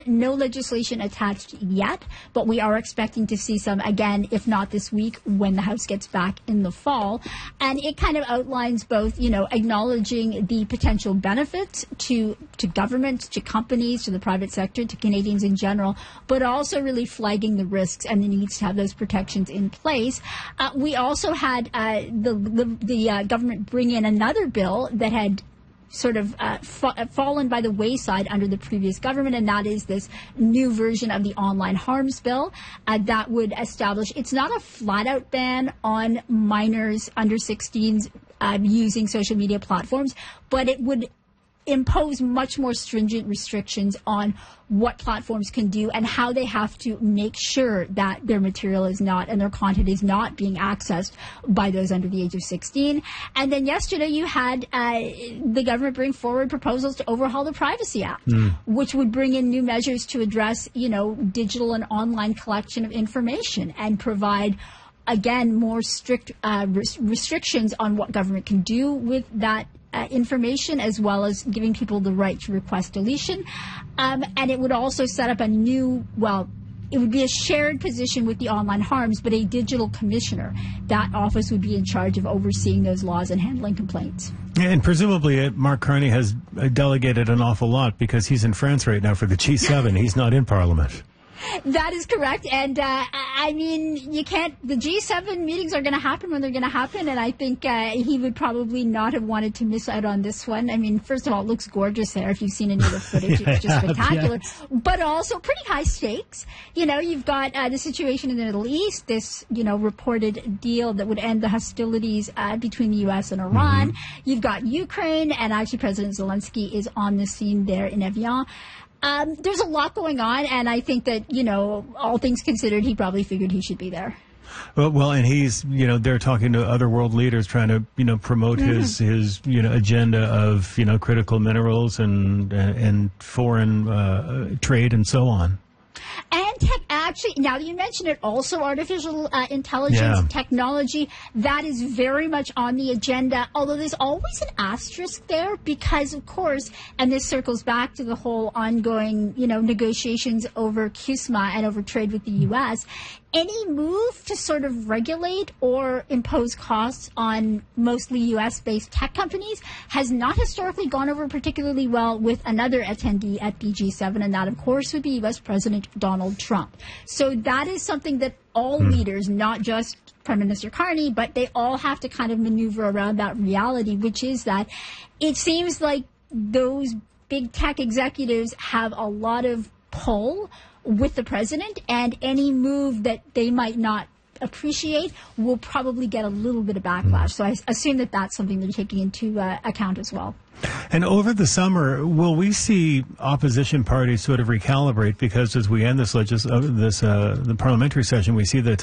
No legislation attached yet, but we are expecting to see some, again, if not this week, when the House gets back in the fall. And it kind of outlines both, acknowledging the potential benefits to government, to companies, to the private sector, to Canadians in general, but also really flagging the risks and the needs to have those protections in place. We also had the government bring in another bill that had sort of fallen by the wayside under the previous government, and that is this new version of the online harms bill that would establish, it's not a flat-out ban on minors under 16s using social media platforms, but it would impose much more stringent restrictions on what platforms can do and how they have to make sure that their material is not and their content is not being accessed by those under the age of 16. And then yesterday you had the government bring forward proposals to overhaul the Privacy Act, which would bring in new measures to address, digital and online collection of information and provide, again, more strict restrictions on what government can do with that information, as well as giving people the right to request deletion. And it would also set up a new, it would be a shared position with the online harms, but a digital commissioner. That office would be in charge of overseeing those laws and handling complaints. And presumably Mark Carney has delegated an awful lot because he's in France right now for the G7. He's not in Parliament. That is correct. And, you can't, the G7 meetings are going to happen when they're going to happen. And I think he would probably not have wanted to miss out on this one. I mean, first of all, it looks gorgeous there. If you've seen any of the footage, it's just spectacular. Yes. But also pretty high stakes. You've got the situation in the Middle East, this, reported deal that would end the hostilities between the U.S. and Iran. You've got Ukraine, and actually President Zelensky is on the scene there in Evian. There's a lot going on, and I think that, all things considered, he probably figured he should be there. Well, and he's, they're talking to other world leaders trying to, promote his agenda of, critical minerals and foreign trade and so on. And actually, now that you mention it, also artificial intelligence, technology, that is very much on the agenda, although there's always an asterisk there because, of course, and this circles back to the whole ongoing, negotiations over CUSMA and over trade with the U.S., any move to sort of regulate or impose costs on mostly U.S.-based tech companies has not historically gone over particularly well with another attendee at the G7, and that, of course, would be U.S. President Donald Trump. So that is something that all leaders, not just Prime Minister Carney, but they all have to kind of maneuver around that reality, which is that it seems like those big tech executives have a lot of pull with the president, and any move that they might not appreciate will probably get a little bit of backlash. So I assume that that's something they're taking into account as well. And over the summer, will we see opposition parties sort of recalibrate? Because as we end the parliamentary session, we see that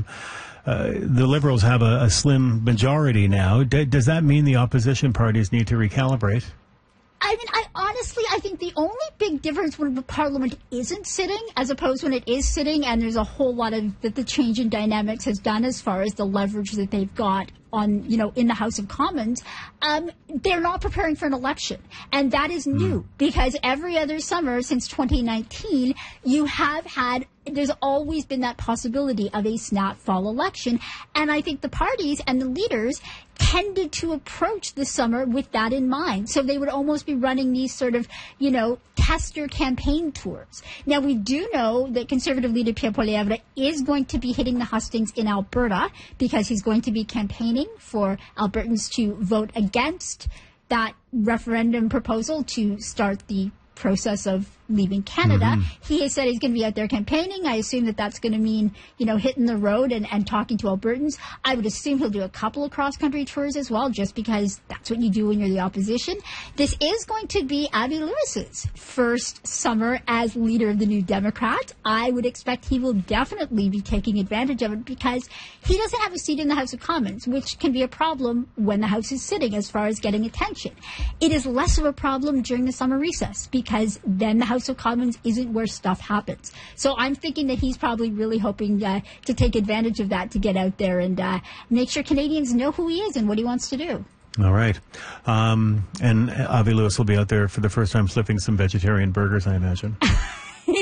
the Liberals have a slim majority now. Does that mean the opposition parties need to recalibrate? I mean, I think the only big difference when the Parliament isn't sitting, as opposed when it is sitting, and there's a whole lot of that the change in dynamics has done as far as the leverage that they've got on, in the House of Commons, they're not preparing for an election. And that is new because every other summer since 2019, there's always been that possibility of a snap fall election. And I think the parties and the leaders tended to approach the summer with that in mind. So they would almost be running these sort of, tester campaign tours. Now, we do know that Conservative leader Pierre Poilievre is going to be hitting the hustings in Alberta because he's going to be campaigning for Albertans to vote against that referendum proposal to start the process of leaving Canada. He has said he's going to be out there campaigning. I assume that that's going to mean, hitting the road and talking to Albertans. I would assume he'll do a couple of cross-country tours as well, just because that's what you do when you're the opposition. This is going to be Avi Lewis's first summer as leader of the New Democrats. I would expect he will definitely be taking advantage of it because he doesn't have a seat in the House of Commons, which can be a problem when the House is sitting as far as getting attention. It is less of a problem during the summer recess because then the House of Commons isn't where stuff happens. So I'm thinking that he's probably really hoping to take advantage of that to get out there and make sure Canadians know who he is and what he wants to do. All right. And Avi Lewis will be out there for the first time flipping some vegetarian burgers, I imagine.